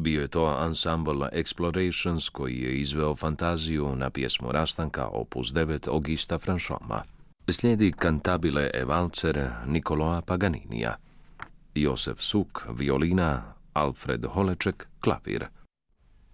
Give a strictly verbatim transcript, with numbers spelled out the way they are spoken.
Bio je to ansambl Explorations koji je izveo fantaziju na pjesmu Rastanka opus devet Augusta Franchouma. Slijedi Cantabile e valzer Niccolò Paganinija. Josef Suk, violina, Alfred Holeček, klavir.